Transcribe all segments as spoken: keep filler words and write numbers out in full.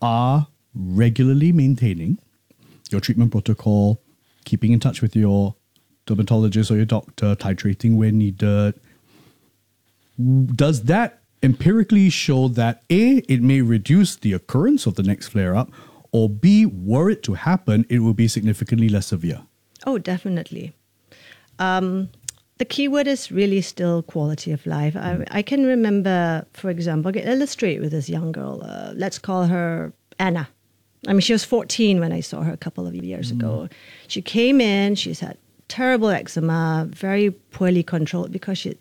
are regularly maintaining your treatment protocol, keeping in touch with your dermatologist or your doctor, titrating where needed, does that empirically show that A, it may reduce the occurrence of the next flare-up, or B, were it to happen, it will be significantly less severe? Oh, definitely. Um, the key word is really still quality of life. I, I can remember, for example, I can illustrate with this young girl. Uh, let's call her Anna. I mean, she was fourteen when I saw her a couple of years mm. ago. She came in, she's had terrible eczema, very poorly controlled because she,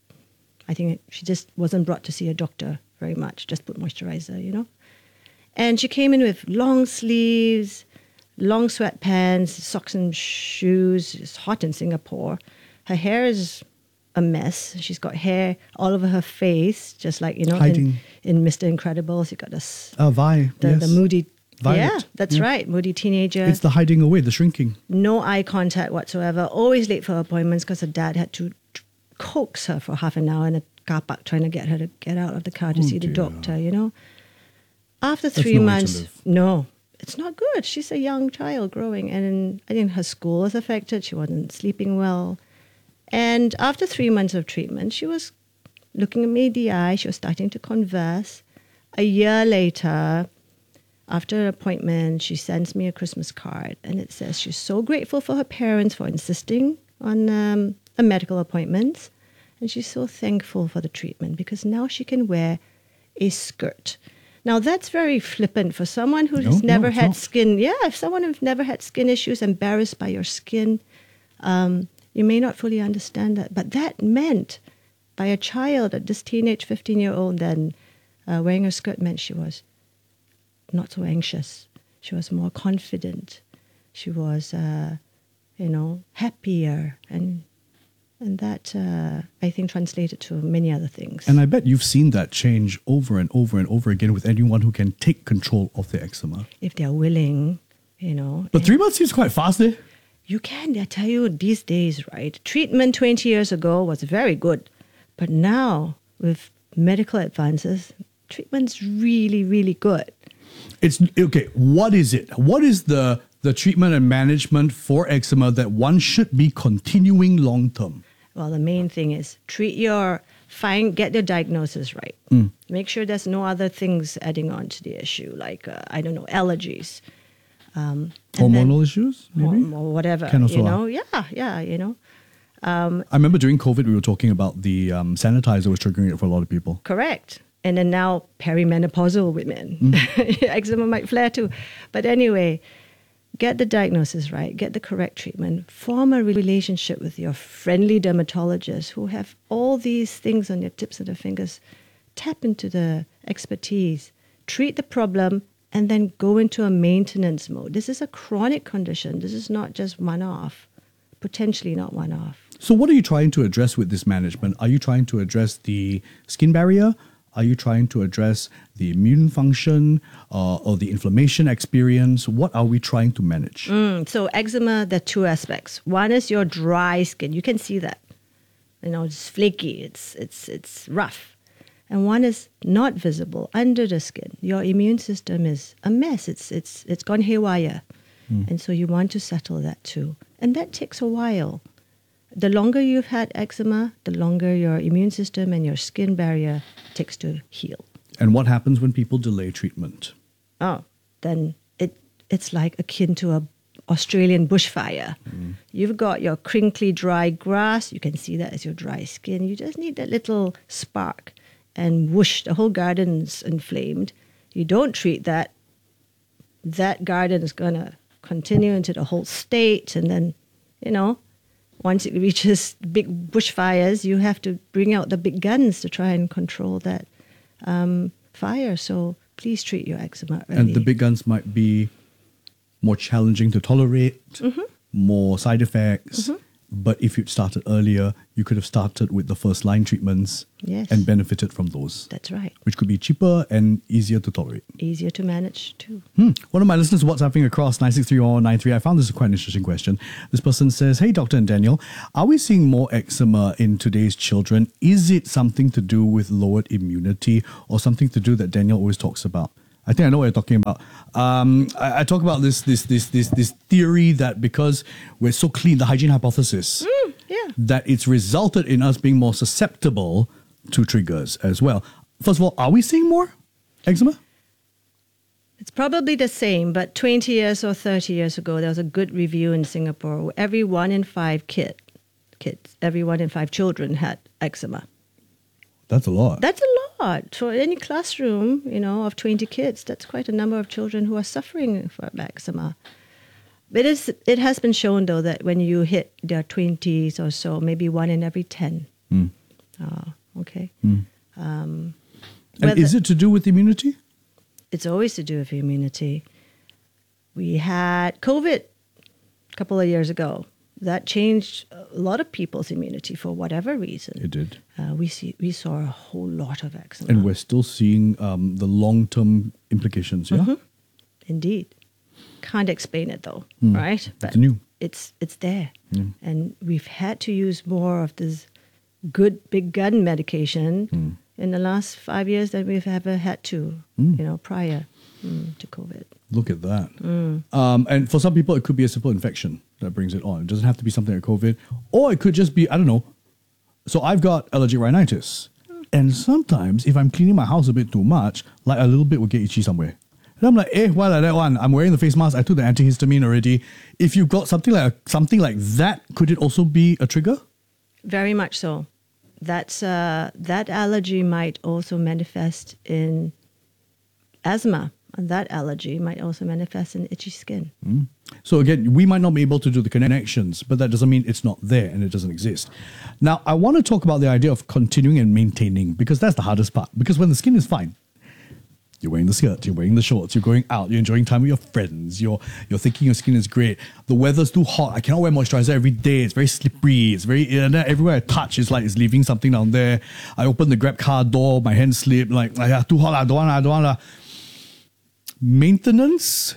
I think she just wasn't brought to see a doctor very much, just put moisturizer, you know. And she came in with long sleeves, long sweatpants, socks and shoes. It's hot in Singapore. Her hair is a mess. She's got hair all over her face, just like, you know, in, in Mister Incredible. She got this, uh, Vi, the, yes. the moody, Violet. yeah, that's yeah. right, moody teenager. It's the hiding away, the shrinking. No eye contact whatsoever. Always late for appointments because her dad had to coax her for half an hour in a car park trying to get her to get out of the car to oh see dear. the doctor, you know. After That's three no months, no, it's not good. She's a young child growing, and I think her school was affected. She wasn't sleeping well. And after three months of treatment, she was looking at me in the eye. She was starting to converse. A year later, after an appointment, she sends me a Christmas card, and it says she's so grateful for her parents for insisting on um, a medical appointment, and she's so thankful for the treatment because now she can wear a skirt. Now, that's very flippant for someone who's no, never no, had not. skin. Yeah, if someone who's never had skin issues, embarrassed by your skin, um, you may not fully understand that. But that meant by a child, this teenage fifteen-year-old, then uh, wearing a skirt meant she was not so anxious. She was more confident. She was, uh, you know, happier. And and that, uh, I think, translated to many other things. And I bet you've seen that change over and over and over again with anyone who can take control of their eczema. If they're willing, you know. But three months seems quite fast, eh? You can. I tell you, these days, right? Treatment twenty years ago was very good. But now, with medical advances, treatment's really, really good. It's okay. What is it? What is the, the treatment and management for eczema that one should be continuing long term? Well, the main thing is treat your, find, get your diagnosis right. Mm. Make sure there's no other things adding on to the issue, like, uh, I don't know, allergies. Um, Hormonal issues, maybe? Or whatever, Can also you know? are. Yeah, yeah, you know. Um, I remember during COVID, we were talking about the um, sanitizer was triggering it for a lot of people. Correct. And then now perimenopausal women, mm. eczema might flare too. But anyway, get the diagnosis right, get the correct treatment, form a relationship with your friendly dermatologist who have all these things on your tips of the fingers. Tap into the expertise, treat the problem, and then go into a maintenance mode. This is a chronic condition. This is not just one-off, potentially not one-off. So what are you trying to address with this management? Are you trying to address the skin barrier? Are you trying to address the immune function uh, or the inflammation experience? What are we trying to manage? Mm, so eczema, there are two aspects. One is your dry skin. You can see that. You know, it's flaky. It's it's it's rough. And one is not visible, under the skin. Your immune system is a mess. It's it's it's gone haywire. Mm. And so you want to settle that too. And that takes a while. The longer you've had eczema, the longer your immune system and your skin barrier takes to heal. And what happens when people delay treatment? Oh, then it it's like akin to a Australian bushfire. Mm. You've got your crinkly, dry grass. You can see that as your dry skin. You just need that little spark. And whoosh, the whole garden's inflamed. You don't treat that, that garden is going to continue into the whole state. And then, you know, once it reaches big bushfires, you have to bring out the big guns to try and control that um, fire. So please treat your eczema early. And the big guns might be more challenging to tolerate, mm-hmm. more side effects. Mm-hmm. But if you'd started earlier, you could have started with the first line treatments yes. and benefited from those. That's right. Which could be cheaper and easier to tolerate. Easier to manage too. Hmm. One of my listeners WhatsApping across nine six three one one nine three. I found this quite an interesting question. This person says, hey, Doctor and Daniel, are we seeing more eczema in today's children? Is it something to do with lowered immunity or something to do that Daniel always talks about? I think I know what you're talking about. Um, I, I talk about this this this this this theory that because we're so clean, the hygiene hypothesis, Mm, yeah. that it's resulted in us being more susceptible to triggers as well. First of all, are we seeing more eczema? It's probably the same, but twenty years or thirty years ago, there was a good review in Singapore where every one in five kid, kids, every one in five children had eczema. That's a lot. That's a lot. For any classroom, you know, of twenty kids, that's quite a number of children who are suffering from eczema. It is. It has been shown, though, that when you hit their twenties or so, maybe one in every ten. Mm. Oh, okay. Mm. Um, And is it to do with immunity? It's always to do with immunity. We had COVID a couple of years ago. That changed a lot of people's immunity for whatever reason. It did. Uh, we see we saw a whole lot of eczema. And we're still seeing um, the long-term implications, yeah? Mhm. Indeed. Can't explain it though, Mm. right? It's new. It's it's there. Yeah. And we've had to use more of this good big gun medication Mm. in the last five years than we've ever had to, Mm. you know, prior mm, to COVID. Look at that. Mm. Um, and for some people, it could be a simple infection that brings it on. It doesn't have to be something like COVID. Or it could just be, I don't know. So I've got allergic rhinitis. And sometimes, if I'm cleaning my house a bit too much, like a little bit will get itchy somewhere. And I'm like, eh, why like that one? I'm wearing the face mask. I took the antihistamine already. If you've got something like something like that, could it also be a trigger? Very much so. That's uh, that allergy might also manifest in asthma, and that allergy might also manifest in itchy skin. Mm. So again, we might not be able to do the connections, but that doesn't mean it's not there and it doesn't exist. Now, I want to talk about the idea of continuing and maintaining, because that's the hardest part. Because when the skin is fine, you're wearing the skirt, you're wearing the shorts, you're going out, you're enjoying time with your friends, you're you're thinking your skin is great. The weather's too hot. I cannot wear moisturizer every day. It's very slippery. It's very and everywhere I touch, it's like it's leaving something down there. I open the Grab car door, my hand slip, like ah, too hot, I don't want, I don't want. Maintenance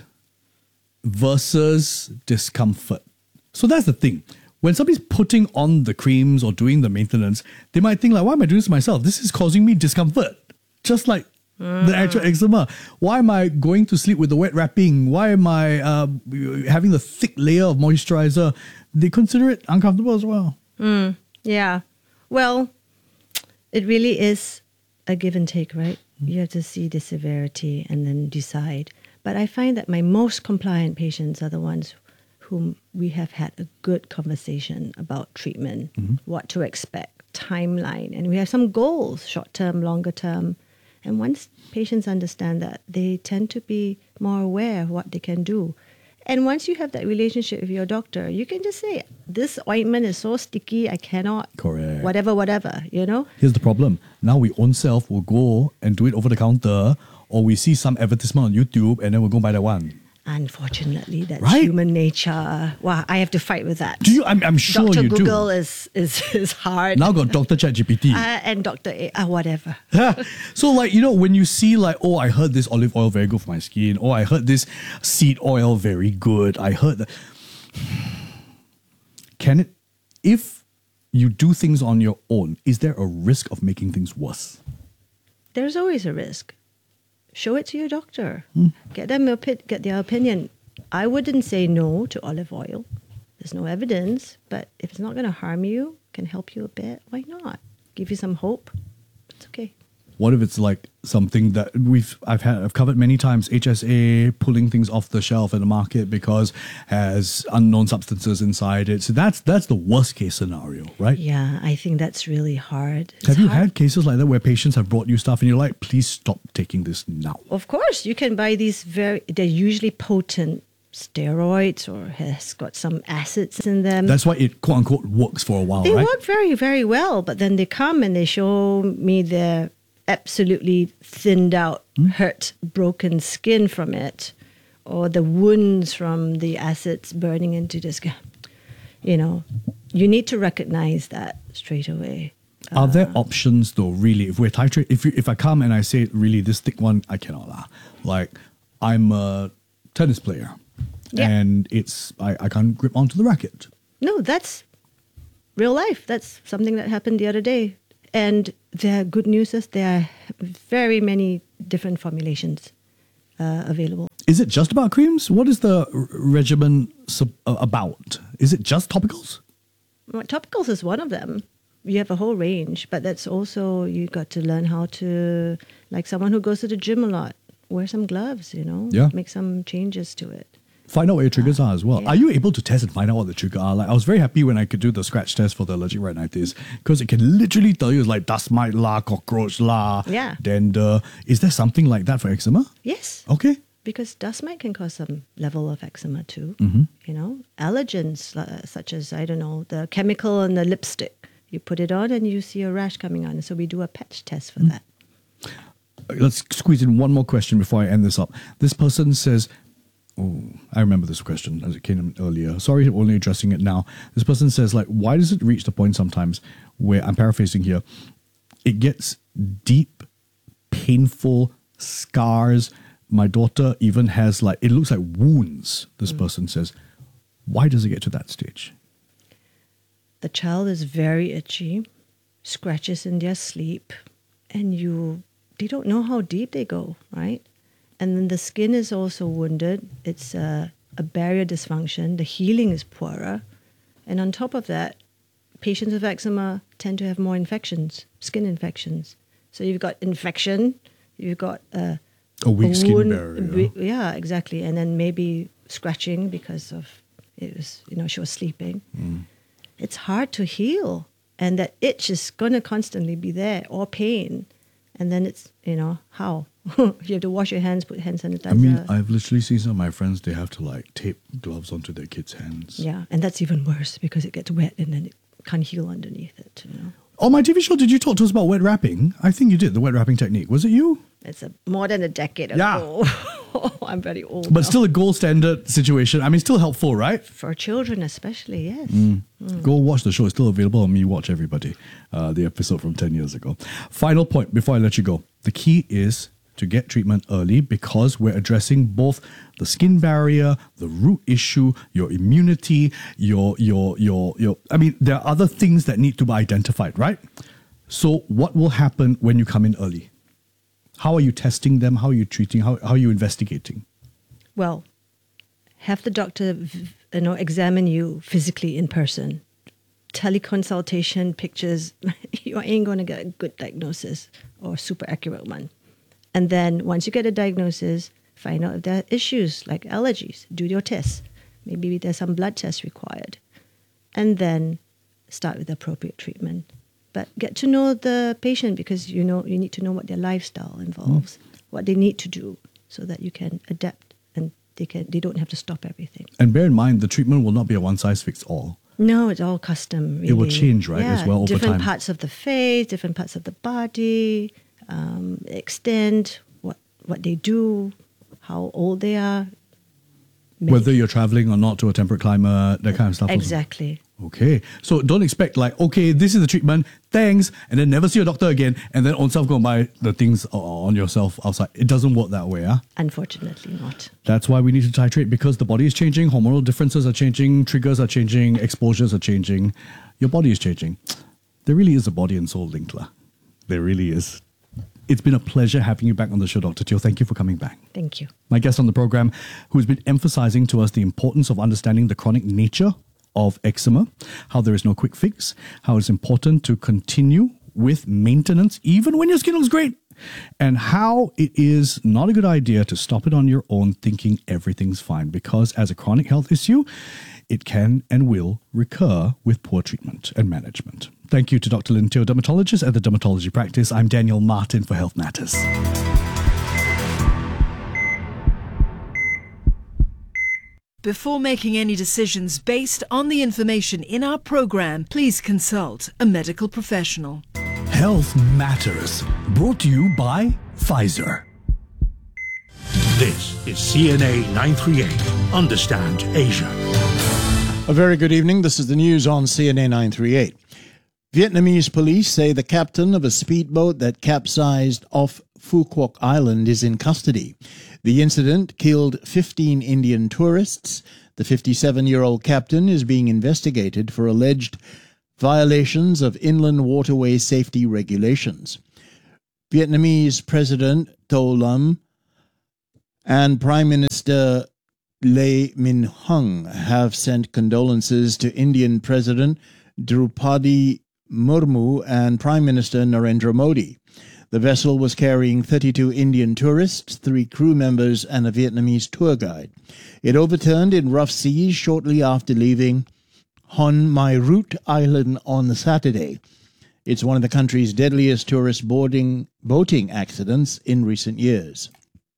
versus discomfort. So that's the thing. When somebody's putting on the creams or doing the maintenance, they might think like, why am I doing this to myself? This is causing me discomfort. Just like mm. the actual eczema. Why am I going to sleep with the wet wrapping? Why am I uh, having the thick layer of moisturizer? They consider it uncomfortable as well. Mm. Yeah. Well, it really is a give and take, right? Mm. You have to see the severity and then decide. But I find that my most compliant patients are the ones whom we have had a good conversation about treatment, mm-hmm. what to expect, timeline, and we have some goals, short term, longer term. And once patients understand that, they tend to be more aware of what they can do. And once you have that relationship with your doctor, you can just say, this ointment is so sticky, I cannot, Correct. whatever, whatever, you know? Here's the problem. Now we own self will go and do it over the counter, or we see some advertisement on YouTube and then we'll go buy that one. Unfortunately, that's right? human nature. Wow, I have to fight with that. Do you? I'm, I'm sure Doctor you Google do. is, is is hard. Now got Doctor ChatGPT. Uh, and Doctor A, uh, whatever. So like, you know, when you see like, oh, I heard this olive oil very good for my skin. Oh, I heard this seed oil very good. I heard that. Can it, if you do things on your own, is there a risk of making things worse? There's always a risk. Show it to your doctor. Hmm. Get them opi- get their opinion. I wouldn't say no to olive oil. There's no evidence, but if it's not going to harm you, can help you a bit, why not? Give you some hope. It's okay. What if it's like something that we've I've had I've covered many times, H S A pulling things off the shelf in the market because has unknown substances inside it. So that's that's the worst case scenario, right? Yeah, I think that's really hard. It's Have you hard. had cases like that where patients have brought you stuff and you're like, please stop taking this now? Of course, you can buy these very, they're usually potent steroids or has got some acids in them. That's why it quote unquote works for a while, They right? work very, very well, but then they come and they show me their absolutely thinned out, mm. hurt, broken skin from it, or the wounds from the acids burning into the skin. You know, you need to recognize that straight away. Are uh, there options though, really? If we're titrate, if you, if I come and I say, really, this thick one, I cannot lah. Like, I'm a tennis player, yeah. and it's I, I can't grip onto the racket. No, that's real life. That's something that happened the other day. And the good news is there are very many different formulations. uh, available. Is it just about creams? What is the r- regimen sub- uh, about? Is it just topicals? Well, topicals is one of them. You have a whole range, but that's also, you got to learn how to, like someone who goes to the gym a lot, wear some gloves, you know, Yeah. make some changes to it. Find out what your triggers are as well. yeah. Are you able to test and find out what the trigger are? Like, I was very happy when I could do the scratch test for the allergic rhinitis because it can literally tell you it's like dust mite la, cockroach la, Yeah. dander. Is there something like that for eczema? Yes. Okay. Because dust mite can cause some level of eczema too. Mm-hmm. You know, allergens uh, such as, I don't know, the chemical in the lipstick. You put it on and you see a rash coming on. So we do a patch test for Mm. that. Let's squeeze in one more question before I end this up. This person says, oh, I remember this question as it came in earlier. Sorry, only addressing it now. This person says, like, why does it reach the point sometimes where, I'm paraphrasing here, it gets deep, painful scars. My daughter even has like, it looks like wounds, this Mm. person says. Why does it get to that stage? The child is very itchy, scratches in their sleep, and you they don't know how deep they go, right? And then the skin is also wounded. It's a, a barrier dysfunction. The healing is poorer. And on top of that, patients with eczema tend to have more infections, skin infections. So you've got infection, you've got a, A weak a skin wound, barrier. wi- Yeah, exactly. And then maybe scratching because of it was, you know, she was sleeping. Mm. It's hard to heal. And that itch is going to constantly be there, or pain. And then it's, you know, how? You have to wash your hands, put hand sanitizer. I mean, I've literally seen some of my friends, they have to like tape gloves onto their kids' hands. yeah, and that's even worse because it gets wet and then it can't heal underneath it, you know. On my T V show, did you talk to us about wet wrapping? I think you did, the wet wrapping technique. Was it you? It's a, more than a decade Yeah. ago. I'm very old But now. still a gold standard situation. I mean, still helpful, right? For children especially, yes. Mm. Go watch the show. It's still available on Me Watch Everybody, uh, the episode from ten years ago. Final point before I let you go. The key is to get treatment early because we're addressing both the skin barrier, the root issue, your immunity, your, your, your, your, I mean, there are other things that need to be identified, right? So what will happen when you come in early? How are you testing them? How are you treating? How, how are you investigating? Well, have the doctor, v- you know, examine you physically in person. Teleconsultation, pictures, you ain't going to get a good diagnosis or super accurate one. And then once you get a diagnosis, find out if there are issues like allergies. Do your tests. Maybe there's some blood tests required. And then start with the appropriate treatment. But get to know the patient because you know you need to know what their lifestyle involves, mm. what they need to do so that you can adapt and they can they don't have to stop everything. And bear in mind, the treatment will not be a one-size-fits-all. No, it's all custom, really. It will change, right, yeah, as well over different time. parts of the face, different parts of the body, um, extent, what what they do, how old they are. Whether you're traveling or not to a temperate climate, that kind of stuff. Exactly. Okay. So don't expect like, okay, this is the treatment, thanks, and then never see your doctor again, and then on self go and buy the things on yourself outside. It doesn't work that way, huh? Unfortunately not. That's why we need to titrate because the body is changing, hormonal differences are changing, triggers are changing, exposures are changing, your body is changing. There really is a body and soul link, lah. There really is. It's been a pleasure having you back on the show, Doctor Teo. Thank you for coming back. Thank you. My guest on the program, who's been emphasizing to us the importance of understanding the chronic nature of eczema, how there is no quick fix, how it's important to continue with maintenance even when your skin looks great, and how it is not a good idea to stop it on your own thinking everything's fine, because as a chronic health issue, it can and will recur with poor treatment and management. Thank you to Doctor Lin Teo, dermatologist at the Dermatology Practice. I'm Daniel Martin for Health Matters. Before making any decisions based on the information in our program, please consult a medical professional. Health Matters, brought to you by Pfizer. This is C N A nine thirty-eight. Understand Asia. A very good evening. This is the news on C N A nine thirty-eight. Vietnamese police say the captain of a speedboat that capsized off Phu Quoc Island is in custody. The incident killed fifteen Indian tourists. The fifty-seven-year-old captain is being investigated for alleged violations of inland waterway safety regulations. Vietnamese President To Lam and Prime Minister Lee Min-hung have sent condolences to Indian President Draupadi Murmu and Prime Minister Narendra Modi. The vessel was carrying thirty-two Indian tourists, three crew members, and a Vietnamese tour guide. It overturned in rough seas shortly after leaving Hon Mai Root Island on Saturday. It's one of the country's deadliest tourist boarding boating accidents in recent years.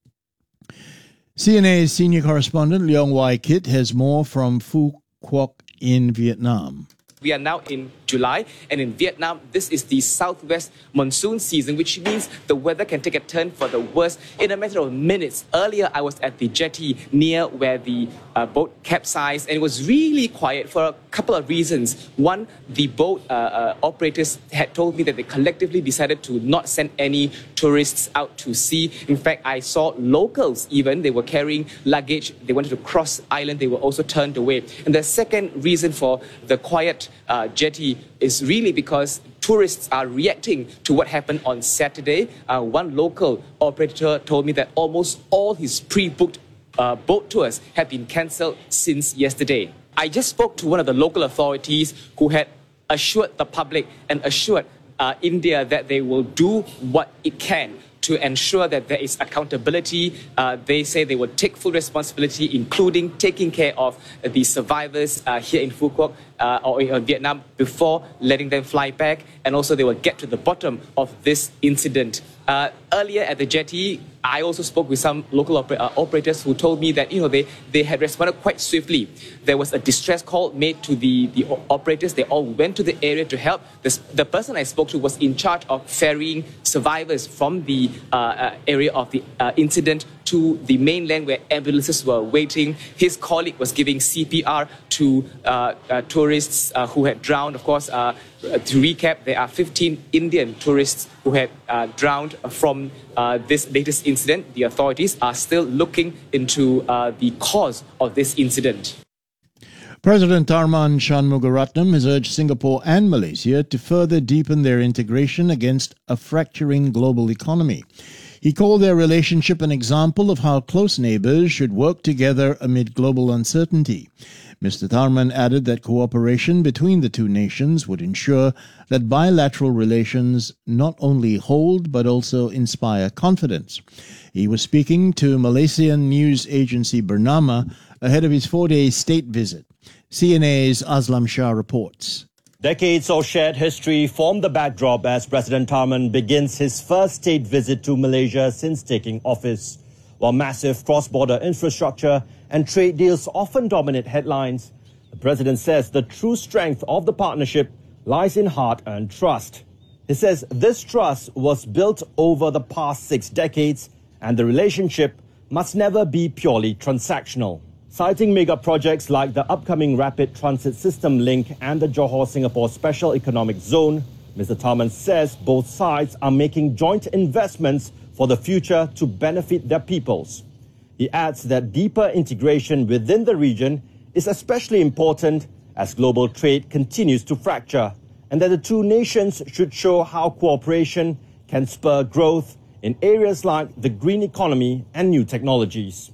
C N A's senior correspondent Leong Wai Kit has more from Phu Quoc in Vietnam. We are now in July, and in Vietnam, this is the southwest monsoon season, which means the weather can take a turn for the worse in a matter of minutes. Earlier, I was at the jetty near where the uh, boat capsized, and it was really quiet for a couple of reasons. One, the boat uh, uh, operators had told me that they collectively decided to not send any tourists out to sea. In fact, I saw locals even, they were carrying luggage, they wanted to cross island, they were also turned away. And the second reason for the quiet uh, jetty is really because tourists are reacting to what happened on Saturday. Uh, one local operator told me that almost all his pre-booked uh, boat tours have been cancelled since yesterday. I just spoke to one of the local authorities who had assured the public and assured uh, India that they will do what it can to ensure that there is accountability. Uh, they say they will take full responsibility, including taking care of the survivors uh, here in Phu Quoc uh, or in Vietnam before letting them fly back. And also they will get to the bottom of this incident. Uh, earlier at the jetty, I also spoke with some local oper uh, operators who told me that, you know, they, they had responded quite swiftly. There was a distress call made to the, the operators. They all went to the area to help. This, the person I spoke to was in charge of ferrying survivors from the uh, uh, area of the uh, incident to the mainland where ambulances were waiting. His colleague was giving C P R to uh, uh, tourists uh, who had drowned. Of course, uh, to recap, there are fifteen Indian tourists who had uh, drowned from uh, this latest incident. The authorities are still looking into uh, the cause of this incident. President Tharman Shanmugaratnam has urged Singapore and Malaysia to further deepen their integration against a fracturing global economy. He called their relationship an example of how close neighbors should work together amid global uncertainty. Mister Tharman added that cooperation between the two nations would ensure that bilateral relations not only hold but also inspire confidence. He was speaking to Malaysian news agency Bernama ahead of his four-day state visit. C N A's Aslam Shah reports. Decades of shared history form the backdrop as President Tharman begins his first state visit to Malaysia since taking office. While massive cross-border infrastructure and trade deals often dominate headlines, the president says the true strength of the partnership lies in hard-earned trust. He says this trust was built over the past six decades and the relationship must never be purely transactional. Citing mega projects like the upcoming Rapid Transit System link and the Johor-Singapore Special Economic Zone, Mister Tharman says both sides are making joint investments for the future to benefit their peoples. He adds that deeper integration within the region is especially important as global trade continues to fracture, and that the two nations should show how cooperation can spur growth in areas like the green economy and new technologies.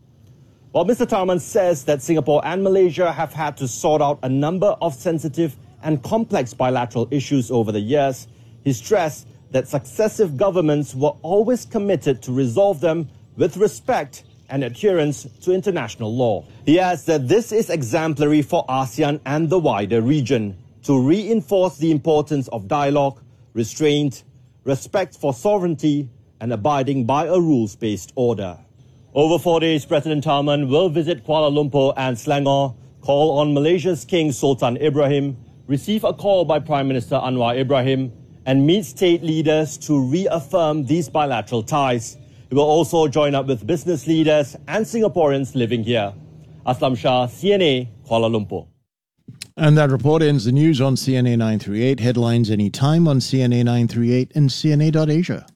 While Mister Tharman says that Singapore and Malaysia have had to sort out a number of sensitive and complex bilateral issues over the years, he stressed that successive governments were always committed to resolve them with respect and adherence to international law. He adds that this is exemplary for ASEAN and the wider region to reinforce the importance of dialogue, restraint, respect for sovereignty, and abiding by a rules-based order. Over four days, President Tharman will visit Kuala Lumpur and Selangor, call on Malaysia's King Sultan Ibrahim, receive a call by Prime Minister Anwar Ibrahim, and meet state leaders to reaffirm these bilateral ties. He will also join up with business leaders and Singaporeans living here. Aslam Shah, C N A, Kuala Lumpur. And that report ends the news on C N A nine thirty-eight. Headlines anytime on C N A nine thirty-eight and C N A dot Asia.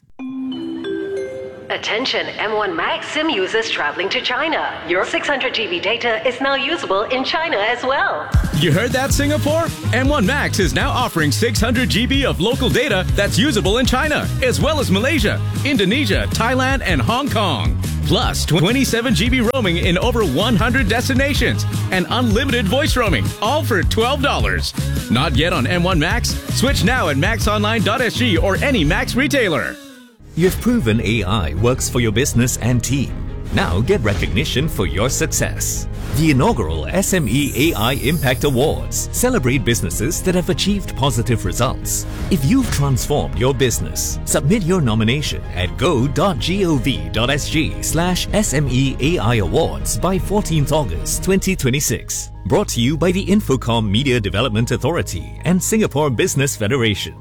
Attention M one Max SIM users traveling to China. Your six hundred G B data is now usable in China as well. You heard that, Singapore? M one Max is now offering six hundred G B of local data that's usable in China, as well as Malaysia, Indonesia, Thailand, and Hong Kong. Plus twenty-seven G B roaming in over one hundred destinations and unlimited voice roaming, all for twelve dollars. Not yet on M one Max? Switch now at max online dot s g or any Max retailer. You've proven A I works for your business and team. Now get recognition for your success. The inaugural S M E A I Impact Awards celebrate businesses that have achieved positive results. If you've transformed your business, submit your nomination at go dot gov dot s g slash S M E A I Awards by fourteenth August twenty twenty-six. Brought to you by the Infocom Media Development Authority and Singapore Business Federation.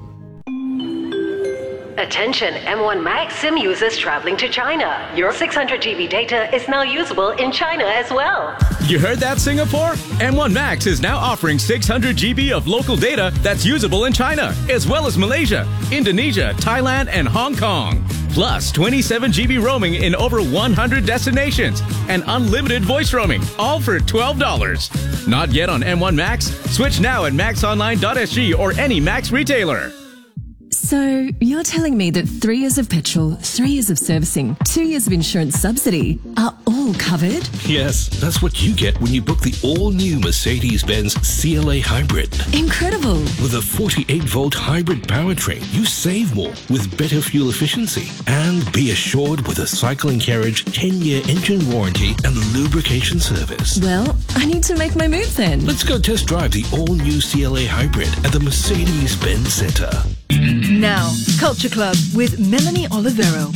Attention M one Max SIM users traveling to China. Your six hundred G B data is now usable in China as well. You heard that, Singapore? M one Max is now offering six hundred G B of local data that's usable in China, as well as Malaysia, Indonesia, Thailand, and Hong Kong. Plus twenty-seven G B roaming in over one hundred destinations and unlimited voice roaming, all for twelve dollars. Not yet on M one Max? Switch now at max online dot s g or any Max retailer. So, you're telling me that three years of petrol, three years of servicing, two years of insurance subsidy are all covered? Yes, that's what you get when you book the all-new Mercedes-Benz C L A Hybrid. Incredible! With a forty-eight volt hybrid powertrain, you save more with better fuel efficiency. And be assured with a Cycle and Carriage ten year engine warranty and lubrication service. Well, I need to make my move then. Let's go test drive the all-new C L A Hybrid at the Mercedes-Benz Centre. Now, Culture Club with Melanie Olivero.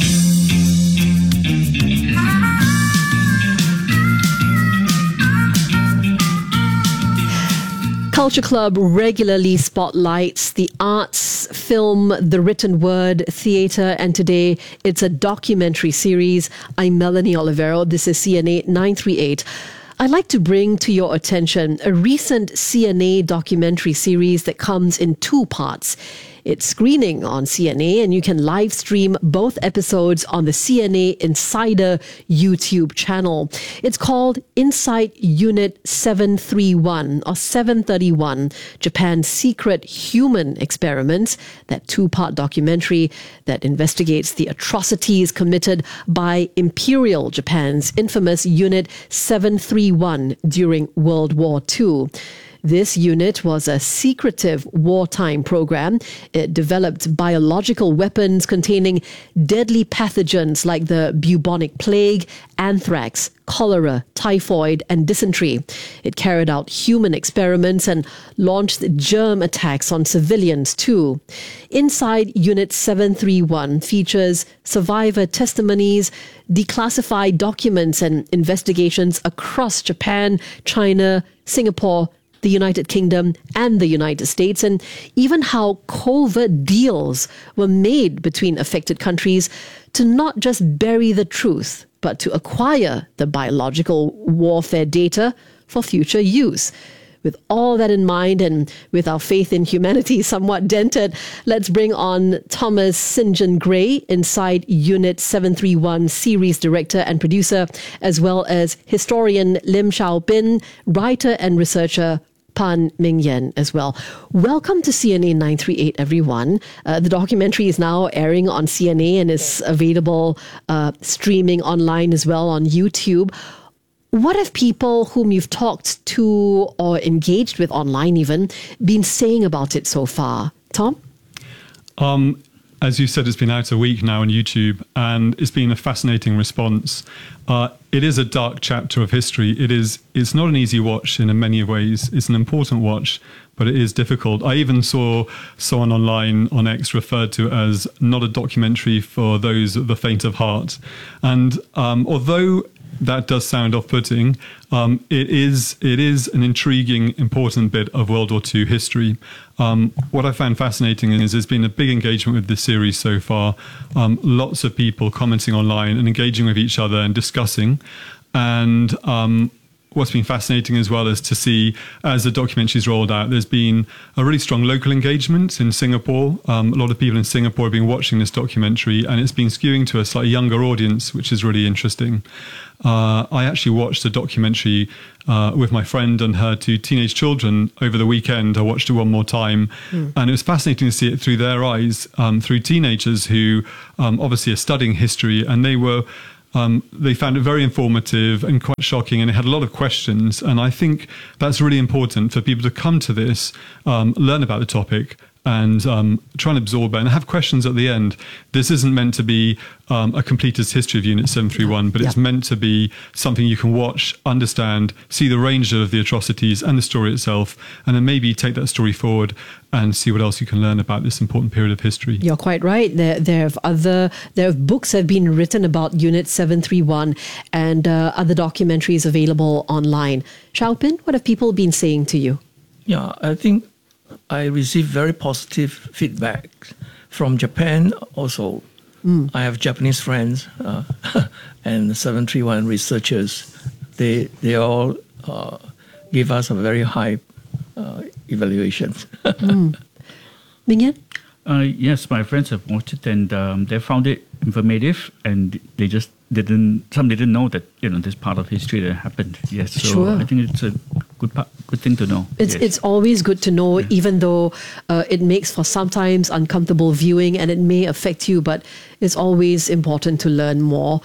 Culture Club regularly spotlights the arts, film, the written word, theatre, and today it's a documentary series. I'm Melanie Olivero. This is C N A nine three eight. I'd like to bring to your attention a recent C N A documentary series that comes in two parts. It's screening on C N A, and you can live stream both episodes on the C N A Insider YouTube channel. It's called Inside Unit seven thirty-one or seven thirty-one, Japan's Secret Human Experiments, that two-part documentary that investigates the atrocities committed by Imperial Japan's infamous Unit seven thirty-one during World War Two. This unit was a secretive wartime program. It developed biological weapons containing deadly pathogens like the bubonic plague, anthrax, cholera, typhoid, and dysentery. It carried out human experiments and launched germ attacks on civilians too. Inside Unit seven thirty-one features survivor testimonies, declassified documents, and investigations across Japan, China, Singapore, the United Kingdom, and the United States, and even how covert deals were made between affected countries to not just bury the truth, but to acquire the biological warfare data for future use. With all that in mind, and with our faith in humanity somewhat dented, let's bring on Thomas Saint John Gray, Inside Unit seven thirty-one series director and producer, as well as historian Lim Shao Bin, writer and researcher Pan Ming Yen as well. Welcome to C N A nine three eight, everyone. Uh, the documentary is now airing on C N A and is available uh, streaming online as well on YouTube. What have people whom you've talked to or engaged with online even been saying about it so far? Tom? Um, as you said, it's been out a week now on YouTube, and it's been a fascinating response. Uh, it is a dark chapter of history. It is. It's not an easy watch in many ways. It's an important watch, but it is difficult. I even saw someone online on X referred to it as not a documentary for those of the faint of heart. And um, although that does sound off-putting, um, it is it is an intriguing, important bit of World War Two history. Um, what I found fascinating is there's been a big engagement with this series so far. Um, lots of people commenting online and engaging with each other and discussing. And um, what's been fascinating as well is to see, as the documentary's rolled out, there's been a really strong local engagement in Singapore. Um, a lot of people in Singapore have been watching this documentary, and it's been skewing to a slightly younger audience, which is really interesting. Uh, I actually watched a documentary uh, with my friend and her two teenage children over the weekend. I watched it one more time, mm. and it was fascinating to see it through their eyes, um, through teenagers who um, obviously are studying history, and they were um, they found it very informative and quite shocking, and it had a lot of questions. And I think that's really important for people to come to this, um, learn about the topic, and um, try and absorb it and have questions at the end. This isn't meant to be um, a completer's history of Unit seven thirty-one, but it's Yeah. meant to be something you can watch, understand, see the range of the atrocities and the story itself, and then maybe take that story forward and see what else you can learn about this important period of history. You're quite right. There, there have other, there have books have been written about Unit seven thirty-one and uh, other documentaries available online. Xiaopin, what have people been saying to you? Yeah, I think I received very positive feedback from Japan also. Mm. I have Japanese friends uh, and seven thirty-one researchers. They they all uh, give us a very high uh, evaluation. mm. Ming-Yan? Uh, yes, my friends have watched it and um, they found it informative, and they just didn't. Some didn't know that you know this part of history that happened. Yes, so Sure. I think it's a good part, good thing to know. It's yes. it's always good to know, even though uh, it makes for sometimes uncomfortable viewing and it may affect you, but it's always important to learn more.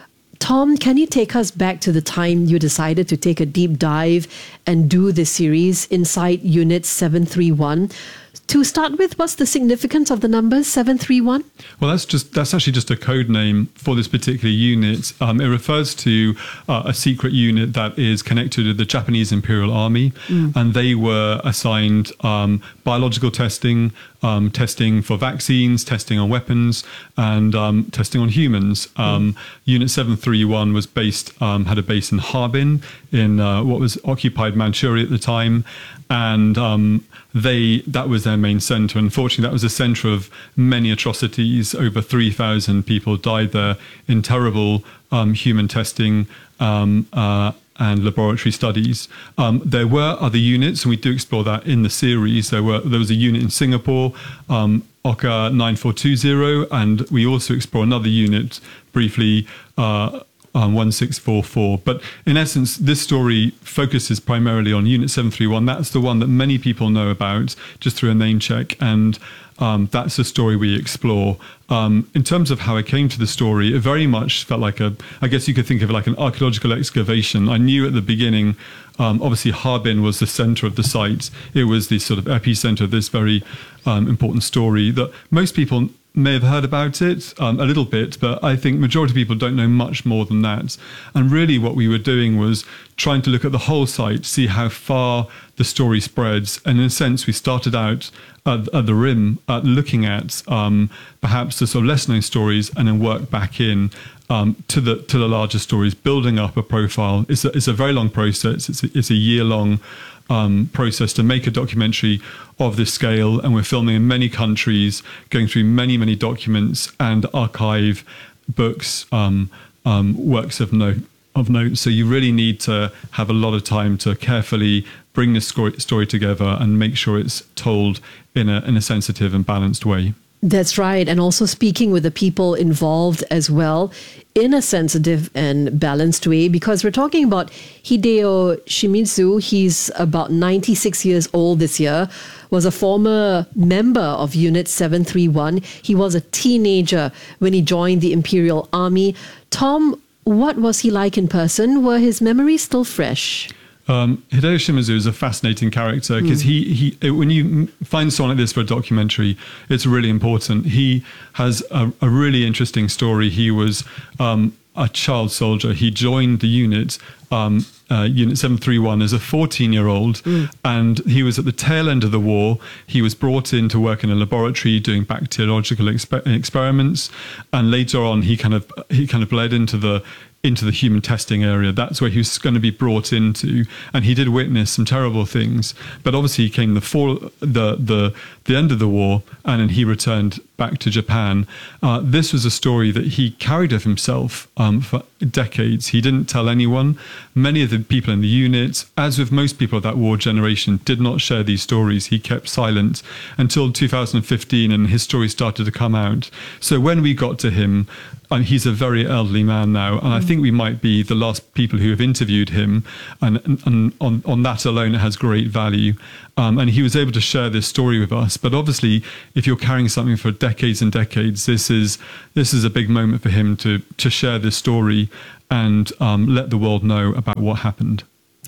Tom, can you take us back to the time you decided to take a deep dive and do this series inside Unit seven thirty-one? To start with, what's the significance of the numbers seven thirty-one? Well, that's just that's actually just a code name for this particular unit. Um, it refers to uh, a secret unit that is connected to the Japanese Imperial Army, Mm. and they were assigned um, biological testing, um, testing for vaccines, testing on weapons, and um, testing on humans. Um, Unit seven thirty-one was based um, had a base in Harbin in uh, what was occupied Manchuria at the time, and um, they that was their main center. Unfortunately, that was a center of many atrocities. Over three thousand people died there in terrible um, human testing um, uh, and laboratory studies. Um, there were other units, and we do explore that in the series. There were there was a unit in Singapore, um, O C A nine four two zero, and we also explore another unit briefly, uh, um, one six four four. But in essence, this story focuses primarily on Unit seven thirty-one. That's the one that many people know about just through a name check, and um, that's the story we explore. Um, in terms of how I came to the story, it very much felt like a, I guess you could think of it like an archaeological excavation. I knew at the beginning, um, obviously Harbin was the center of the site. It was the sort of epicenter of this very um, important story that most people may have heard about it um, a little bit, but I think majority of people don't know much more than that. And really what we were doing was trying to look at the whole site, see how far the story spreads. And in a sense, we started out at, at the rim, uh, looking at um, perhaps the sort of less known stories, and then work back in um, to the to the larger stories, building up a profile. It's a, it's a very long process. It's a, it's a year long Um, process to make a documentary of this scale, and we're filming in many countries, going through many many documents and archive books, um, um, works of note of note. So you really need to have a lot of time to carefully bring this story, story together and make sure it's told in a in a sensitive and balanced way. That's right. And also speaking with the people involved as well in a sensitive and balanced way, because we're talking about Hideo Shimizu. He's about ninety-six years old this year, was a former member of Unit seven thirty-one. He was a teenager when he joined the Imperial Army. Tom, what was he like in person? Were his memories still fresh? Um, Hideo Shimizu is a fascinating character because Mm. he, he, when you m- find someone like this for a documentary, it's really important. He has a, a really interesting story. He was um, a child soldier. He joined the unit, um, uh, Unit seven thirty-one, as a fourteen-year-old, Mm. and he was at the tail end of the war. He was brought in to work in a laboratory doing bacteriological exper- experiments, and later on, he kind of he kind of bled into the into the human testing area. That's where he was going to be brought into, and he did witness some terrible things. But obviously, came the fall, the the the end of the war, and then he returned back to Japan. Uh, this was a story that he carried of himself um, for decades. He didn't tell anyone. Many of the people in the unit, as with most people of that war generation, did not share these stories. He kept silent until two thousand fifteen, and his story started to come out. So when we got to him, and he's a very elderly man now, and I think we might be the last people who have interviewed him, and, and, and on, on that alone it has great value. Um, and he was able to share this story with us. But obviously, if you're carrying something for decades and decades, this is this is a big moment for him to to share this story and um, let the world know about what happened.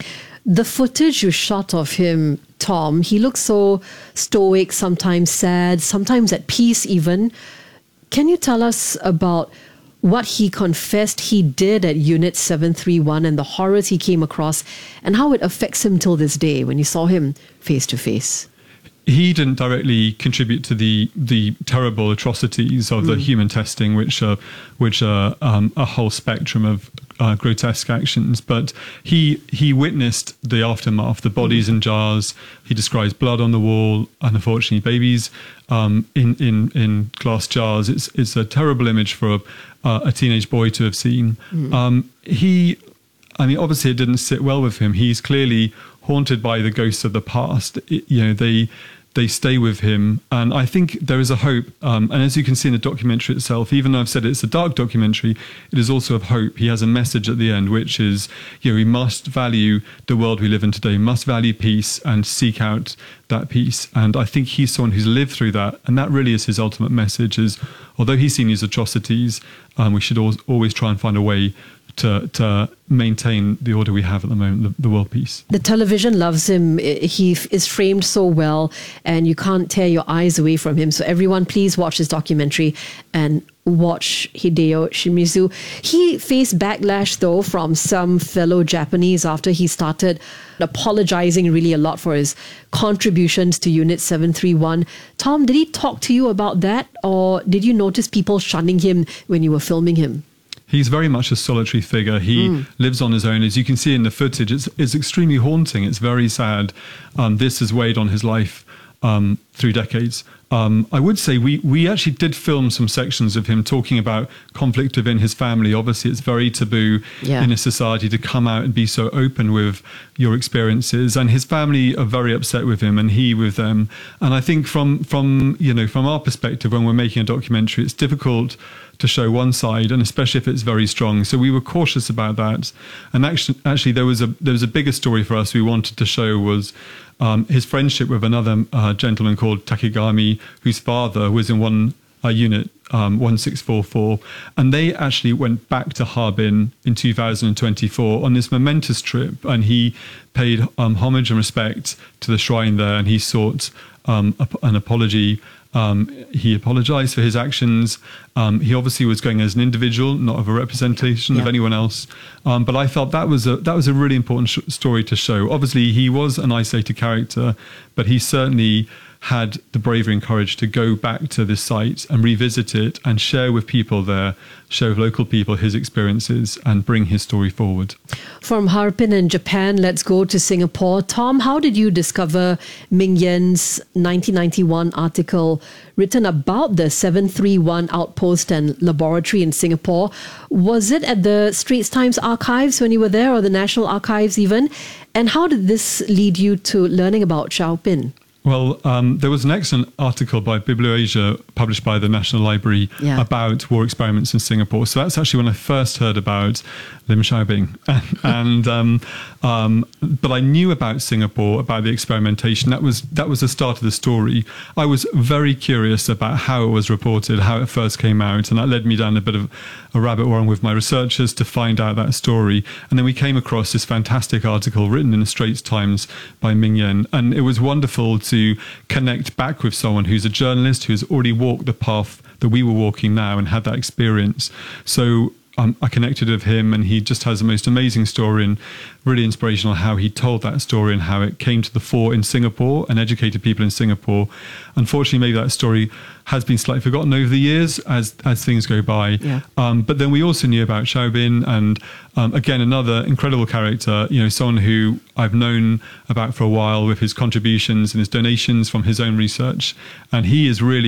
The footage you shot of him, Tom, he looks so stoic, sometimes sad, sometimes at peace even. Can you tell us about what he confessed he did at Unit seven three one and the horrors he came across and how it affects him till this day when you saw him face to face? He didn't directly contribute to the the terrible atrocities of the Mm. human testing, which are which are um, a whole spectrum of uh, grotesque actions. But he he witnessed the aftermath, the bodies in jars. He describes blood on the wall, and unfortunately, babies um, in in in glass jars. It's it's a terrible image for a, uh, a teenage boy to have seen. Mm. Um, he, I mean, obviously, it didn't sit well with him. He's clearly haunted by the ghosts of the past. It, you know, they they stay with him, and I think there is a hope. Um, and as you can see in the documentary itself, even though I've said it's a dark documentary, it is also of hope. He has a message at the end, which is, you know, we must value the world we live in today, must value peace and seek out that peace. And I think he's someone who's lived through that, and that really is his ultimate message. Is although he's seen these atrocities, um, we should always, always try and find a way to to maintain the order we have at the moment, the, the world peace. The television loves him. He f- is framed so well, and you can't tear your eyes away from him. So everyone, please watch this documentary and watch Hideo Shimizu. He faced backlash, though, from some fellow Japanese after he started apologizing really a lot for his contributions to Unit seven three one. Tom, did he talk to you about that, or did you notice people shunning him when you were filming him? He's very much a solitary figure. He Mm. lives on his own. As you can see in the footage, it's, it's extremely haunting. It's very sad. Um, this has weighed on his life um, through decades. Um, I would say we, we actually did film some sections of him talking about conflict within his family. Obviously, it's very taboo Yeah. in a society to come out and be so open with your experiences. And his family are very upset with him, and he with them. And I think from from you know from our perspective, when we're making a documentary, it's difficult to show one side, and especially if it's very strong. So we were cautious about that. And actually, actually, there was a there was a bigger story for us we wanted to show was um, his friendship with another uh, gentleman called Takegami, whose father was in one uh, unit, um, one six four four, and they actually went back to Harbin in two thousand twenty-four on this momentous trip, and he paid um, homage and respect to the shrine there, and he sought um, a, an apology. Um, he apologized for his actions. Um, he obviously was going as an individual, not of a representation Yeah. of anyone else. Um, but I felt that was a that was a really important sh- story to show. Obviously, he was an isolated character, but he certainly had the bravery and courage to go back to this site and revisit it and share with people there, share with local people his experiences and bring his story forward. From Harbin in Japan, let's go to Singapore. Tom, how did you discover Ming Yen's nineteen ninety-one article written about the seven three one outpost and laboratory in Singapore? Was it at the Straits Times archives when you were there, or the National Archives even? And how did this lead you to learning about Xiaopin? Well, um, there was an excellent article by Biblioasia published by the National Library Yeah. about war experiments in Singapore. So that's actually when I first heard about Lim Xiaobing. and um, um, but I knew about Singapore, about the experimentation. That was that was the start of the story. I was very curious about how it was reported, how it first came out, and that led me down a bit of a rabbit warren with my researchers to find out that story. And then we came across this fantastic article written in the Straits Times by Ming Yen, and it was wonderful to to connect back with someone who's a journalist who's already walked the path that we were walking now and had that experience. So um, I connected with him, and he just has the most amazing story and really inspirational how he told that story and how it came to the fore in Singapore and educated people in Singapore. Unfortunately, maybe that story has been slightly forgotten over the years as as things go by. Yeah. Um, but then we also knew about Xiaobin, and um, again, another incredible character, you know, someone who I've known about for a while with his contributions and his donations from his own research. And he is really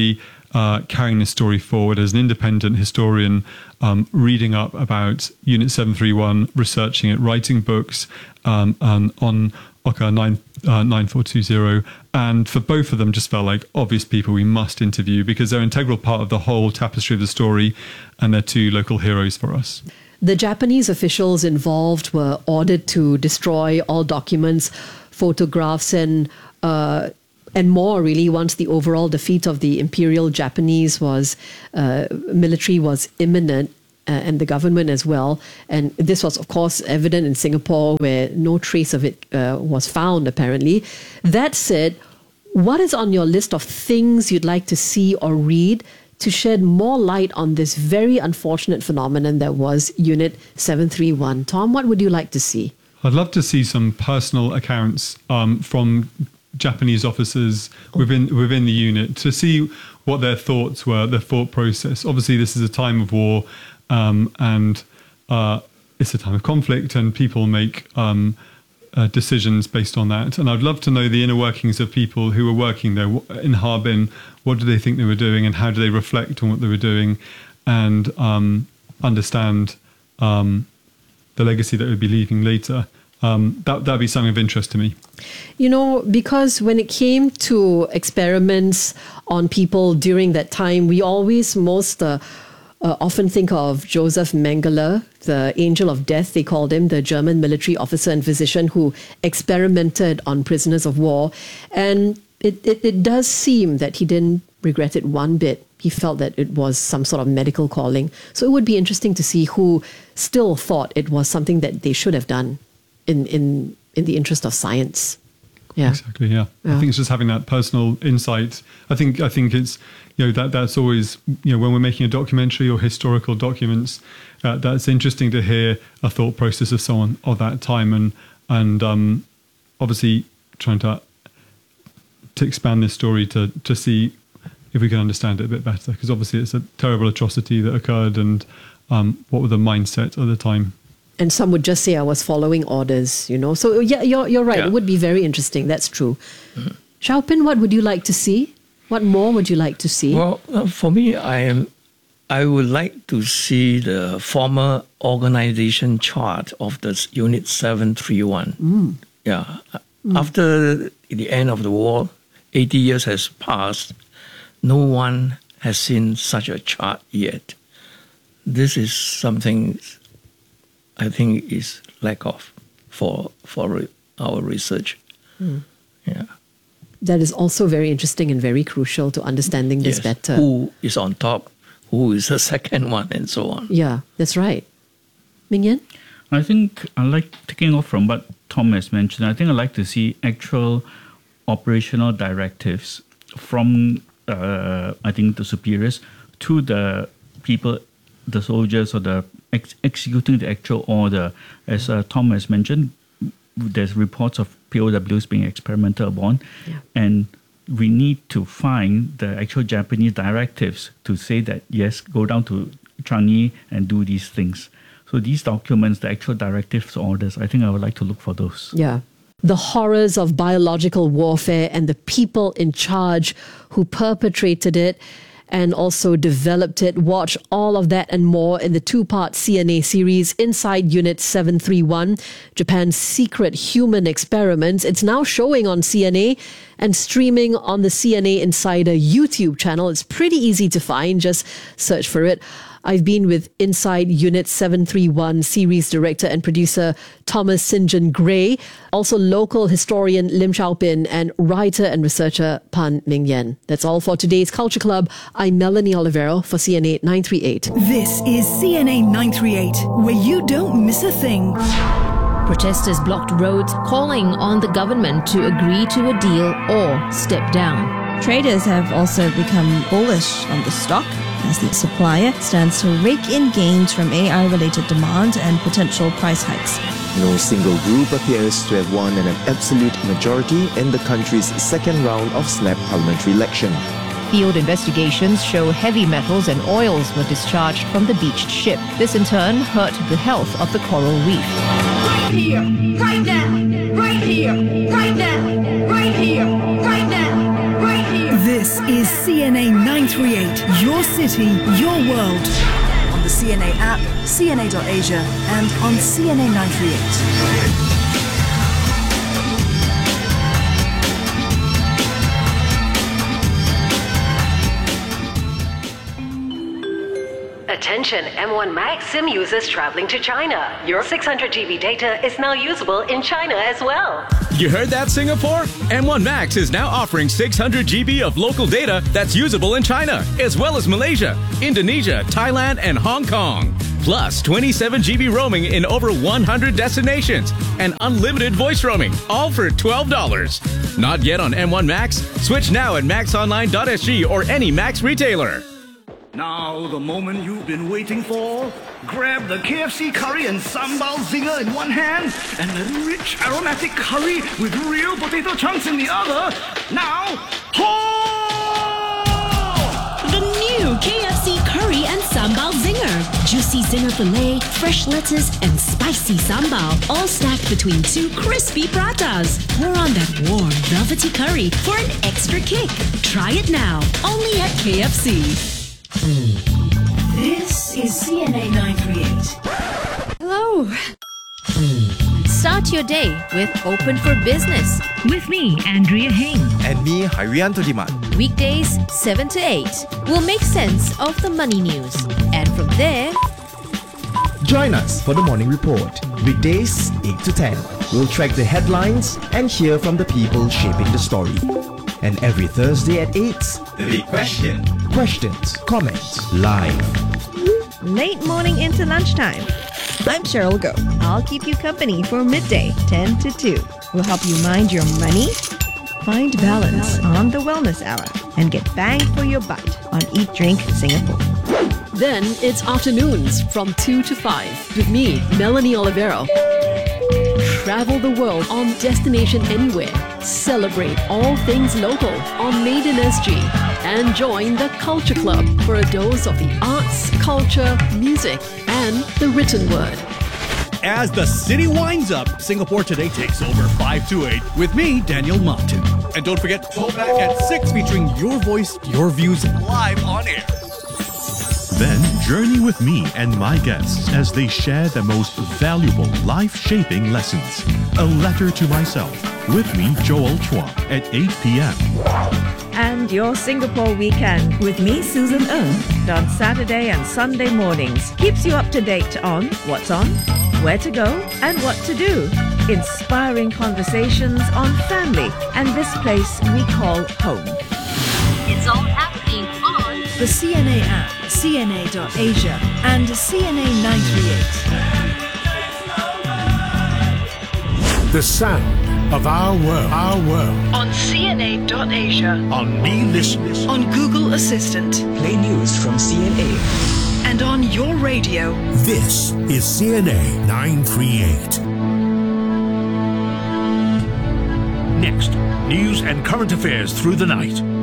uh, carrying this story forward as an independent historian, um, reading up about Unit seven three one, researching it, writing books um, um, on O C A nine, uh, nine four two zero. And for both of them, just felt like obvious people we must interview because they're an integral part of the whole tapestry of the story, and they're two local heroes for us. The Japanese officials involved were ordered to destroy all documents, photographs, and uh, and more. Really, once the overall defeat of the Imperial Japanese was uh, military was imminent, uh, and the government as well. And this was, of course, evident in Singapore, where no trace of it uh, was found. Apparently, that said, what is on your list of things you'd like to see or read to shed more light on this very unfortunate phenomenon that was Unit seven three one? Tom, what would you like to see? I'd love to see some personal accounts um, from Japanese officers within within the unit to see what their thoughts were, their thought process. Obviously, this is a time of war, um, and uh, it's a time of conflict, and people make um, uh, decisions based on that. And I'd love to know the inner workings of people who were working there in Harbin. What do they think they were doing, and how do they reflect on what they were doing, and um, understand um, the legacy that we'd be leaving later? Um, that that'd be something of interest to me. You know, because when it came to experiments on people during that time, we always most uh, uh, often think of Joseph Mengele, the angel of death, they called him, the German military officer and physician who experimented on prisoners of war. And it, it, it does seem that he didn't regret it one bit. He felt that it was some sort of medical calling. So it would be interesting to see who still thought it was something that they should have done in, in, in the interest of science. Yeah. Exactly. Yeah. yeah. I think it's just having that personal insight. I think I think it's you know that that's always you know when we're making a documentary or historical documents, uh, that's interesting to hear a thought process of someone of that time, and and um, obviously trying to to expand this story to to see if we can understand it a bit better, because obviously it's a terrible atrocity that occurred, and um, what were the mindset at the time. And some would just say I was following orders, you know. So yeah, you're you're right. Yeah. It would be very interesting. That's true. Mm-hmm. Xiaopin, what would you like to see? What more would you like to see? Well, uh, for me, I am. I would like to see the former organization chart of the Unit seven three one. Mm. Yeah. Mm. After the end of the war, eighty years has passed. No one has seen such a chart yet. This is something I think is lack of for for our research. Mm. Yeah. That is also very interesting and very crucial to understanding this yes. better. Who is on top? Who is the second one, and so on. Yeah, that's right. Ming Yan? I think I like taking off from what Tom has mentioned. I think I like to see actual operational directives from uh, I think the superiors to the people, the soldiers, or the ex- executing the actual order. As uh, Tom has mentioned, there's reports of P O Ws being experimented upon, yeah. and we need to find the actual Japanese directives to say that, yes, go down to Changi and do these things. So these documents, the actual directives, orders, I think I would like to look for those. Yeah. The horrors of biological warfare and the people in charge who perpetrated it and also developed it. Watch all of that and more in the two-part C N A series, Inside Unit seven three one, Japan's Secret Human Experiments. It's now showing on C N A and streaming on the C N A Insider YouTube channel. It's pretty easy to find. Just search for it. I've been with Inside Unit seven three one series director and producer Thomas Saint John Gray, also local historian Lim Xiaopin, and writer and researcher Pan Ming Yan. That's all for today's Culture Club. I'm Melanie Olivero for C N A nine three eight. This is C N A nine three eight, where you don't miss a thing. Protesters blocked roads, calling on the government to agree to a deal or step down. Traders have also become bullish on the stock as the supplier stands to rake in gains from A I-related demand and potential price hikes. No single group appears to have won an absolute majority in the country's second round of snap parliamentary election. Field investigations show heavy metals and oils were discharged from the beached ship. This in turn hurt the health of the coral reef. Right here, right now, right here, right now, right here, right now, right here. This is C N A nine three eight. thirty-eight, your city, your world. On the C N A app, C N A dot Asia, and on C N A nine thirty-eight. Attention M one Max SIM users traveling to China. Your six hundred G B data is now usable in China as well. You heard that, Singapore? M one Max is now offering six hundred G B of local data that's usable in China, as well as Malaysia, Indonesia, Thailand, and Hong Kong. Plus twenty-seven G B roaming in over one hundred destinations and unlimited voice roaming, all for twelve dollars. Not yet on M one Max? Switch now at max online dot s g or any Max retailer. Now, the moment you've been waiting for. Grab the K F C curry and sambal zinger in one hand and the rich aromatic curry with real potato chunks in the other. Now, ho! The new K F C curry and sambal zinger. Juicy zinger filet, fresh lettuce, and spicy sambal, all stacked between two crispy pratas. Pour on that warm, velvety curry for an extra kick. Try it now, only at K F C. This is C N A nine thirty-eight. Hello. Start your day with Open for Business. With me, Andrea Heng. And me, Harianto Diman. Weekdays, seven to eight. We'll make sense of the money news. And from there... Join us for the Morning Report. Weekdays, eight to ten. We'll track the headlines and hear from the people shaping the story. And every Thursday at eight, The Big Question. Questions, comments, live. Late morning into lunchtime. I'm Cheryl Go. I'll keep you company for midday, ten to two. We'll help you mind your money, find balance on the Wellness Hour, and get bang for your buck on Eat Drink Singapore. Then it's afternoons from two to five with me, Melanie Olivero. Travel the world on Destination Anywhere. Celebrate all things local on Made in S G. And join the Culture Club for a dose of the arts, culture, music, and the written word. As the city winds up, Singapore Today takes over five to eight with me, Daniel Martin. And don't forget, Throwback at six featuring your voice, your views live on air. Then journey with me and my guests as they share the most valuable life-shaping lessons. A Letter to Myself with me, Joel Chua, at eight p.m. And your Singapore weekend with me, Susan Ng, on Saturday and Sunday mornings. Keeps you up to date on what's on, where to go, and what to do. Inspiring conversations on family and this place we call home. It's all happening on The C N A app, C N A dot Asia, and C N A nine thirty-eight. The sound of our world, our world. On C N A dot Asia. On Me Listen. On Google Assistant. Play news from C N A. And on your radio. This is C N A nine thirty-eight. Next, news and current affairs through the night.